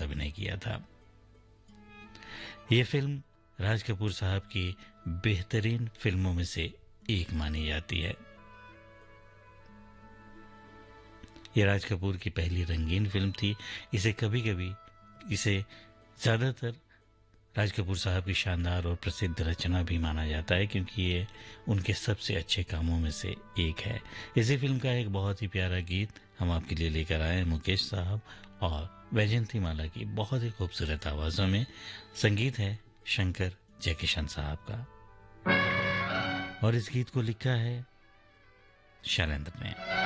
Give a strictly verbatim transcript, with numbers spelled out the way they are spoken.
साथ अभिनय किया था। ये फिल्म राज कपूर साहब की बेहतरीन फिल्मों में से एक मानी जाती है। ये राज कपूर की पहली रंगीन फिल्म थी। इसे कभी कभी इसे ज़्यादातर राज कपूर साहब की शानदार और प्रसिद्ध रचना भी माना जाता है, क्योंकि ये उनके सबसे अच्छे कामों में से एक है। इसी फिल्म का एक बहुत ही प्यारा गीत हम आपके लिए लेकर आए हैं, मुकेश साहब और वैजयंती माला की बहुत ही खूबसूरत आवाज़ों में। संगीत है शंकर जयकिशन साहब का और इस गीत को लिखा है शैलेंद्र ने।